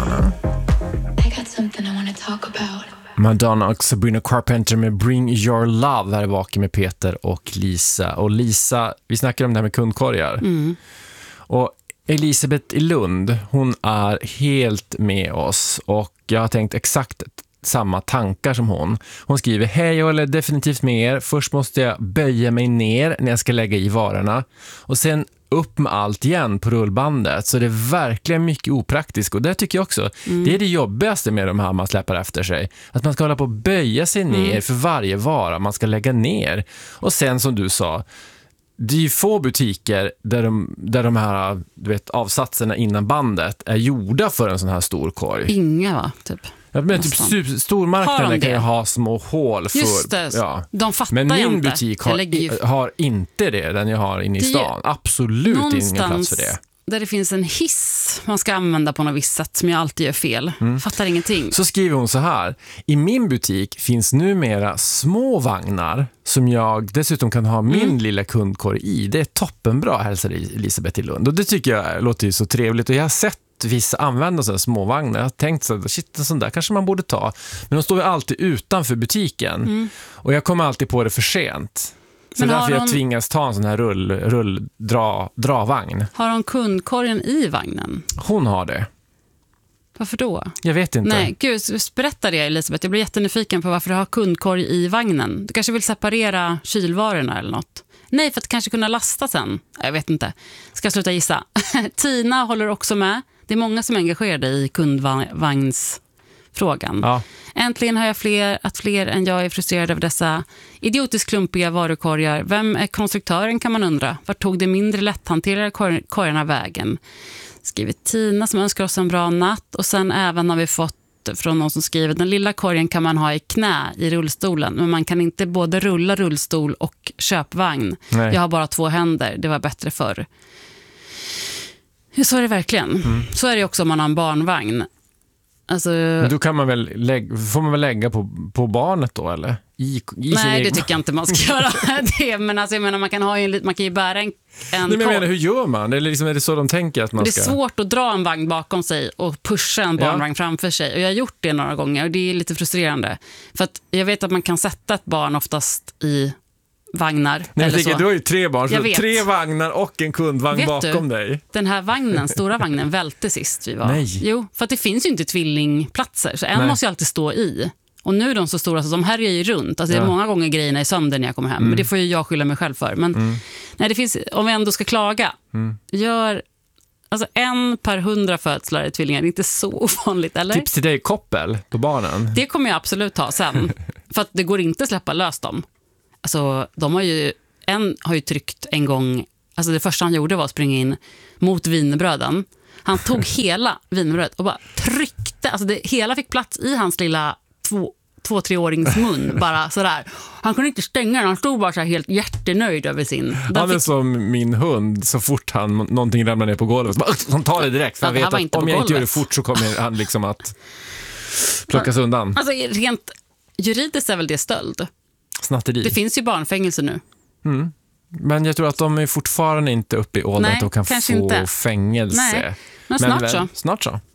morgonen. Madonna och Sabrina Carpenter med Bring Your Love här vaken med Peter och Lisa. Och Lisa, vi snackar om det här med kundkorgar. Och Elisabeth i Lund, hon är helt med oss och jag har tänkt exakt samma tankar som hon. Hon skriver: hej, jag håller definitivt med er. Först måste jag böja mig ner när jag ska lägga i varorna och sen upp med allt igen på rullbandet. Så det är verkligen mycket opraktiskt. Och det tycker jag också, det är det jobbigaste med de här man släpper efter sig. Att man ska hålla på att böja sig ner för varje vara man ska lägga ner. Och sen som du sa, det är ju få butiker där de här avsatserna innan bandet är gjorda för en sån här stor korg. Inga, va? Typ. Ja, men typ stormarknaden kan ju ha små hål för. Just det, de fattar. Men min inte. butik har inte det, den jag har inne i stan. Absolut ingen plats för det. Där det finns en hiss man ska använda på något visst sätt som jag alltid gör fel. Fattar ingenting. Så skriver hon så här: i min butik finns numera små vagnar som jag dessutom kan ha min lilla kundkorg i. Det är toppenbra, hälsar Elisabeth i Lund. Och det tycker jag låter ju så trevligt. Och jag har sett vissa använda sådana småvagnar. Jag har tänkt så här, shit, sån där kanske man borde ta. Men de står ju alltid utanför butiken. Och jag kommer alltid på det för sent. Så därför jag tvingas ta en sån här dravagn. Har hon kundkorgen i vagnen? Hon har det. Varför då? Jag vet inte. Nej, gud, berätta det, Elisabeth. Jag blir jättenyfiken på varför du har kundkorg i vagnen. Du kanske vill separera kylvarorna eller något. Nej, för att kanske kunna lasta sen. Jag vet inte. Ska jag sluta gissa? Tina håller också med. Det är många som är engagerade i kundvagnsfrågan. Ja. Äntligen har jag fler än jag är frustrerad över dessa idiotiskt klumpiga varukorgar. Vem är konstruktören, kan man undra. Vart tog det mindre lätthanterade korgarna vägen? Skriver Tina som önskar oss en bra natt. Och sen även har vi fått från någon som skriver: den lilla korgen kan man ha i knä i rullstolen, men man kan inte både rulla rullstol och köpvagn. Nej. Jag har bara 2 händer, det var bättre förr. Så är det verkligen. Så är det också om man har en barnvagn. Alltså, men då kan man väl får man väl lägga på barnet då, eller? Nej, det tycker jag inte man ska göra. Det, men alltså, jag menar, man kan ju bära en nej, men jag menar, hur gör man? Eller liksom, är det så de tänker att man ska? Det är svårt att dra en vagn bakom sig och pusha en barnvagn framför sig. Och jag har gjort det några gånger och det är lite frustrerande. För att jag vet att man kan sätta ett barn oftast i vagnar. Nej, du har ju 3 barn, så 3 vagnar och en kundvagn bakom dig. Den här vagnen, stora vagnen, välte sist vi var. Nej. Jo, för att det finns ju inte tvillingplatser, så en måste ju alltid stå i. Och nu är de så stora så de här är ju runt. Alltså det är många gånger grejerna i sönder när jag kommer hem. Men det får ju jag skylla mig själv för. Men nej, det finns, om vi ändå ska klaga, gör alltså 1 per 100 födslar i tvillingar. Det är inte så ovanligt, eller? Tips till dig, koppel på barnen. Det kommer jag absolut ta sen. För att det går inte att släppa lös dem. Alltså, en har ju tryckt en gång, alltså det första han gjorde var att springa in mot wienerbröden. Han tog hela wienerbrödet och bara tryckte, alltså hela fick plats i hans lilla 2-3-årings mun, bara sådär. Han kunde inte stänga den, han stod bara så här helt jättenöjd över sin. Han är som min hund, så fort någonting ramlar ner på golvet, så han tar det direkt, för han vet att om jag inte gör det fort så kommer han liksom att plockas undan. Alltså rent juridiskt är väl det stöld. Snatteri. Det finns ju barnfängelse nu. Men jag tror att de är fortfarande inte uppe i åldern och kan få fängelse. Nej. Men snart så. Snart så.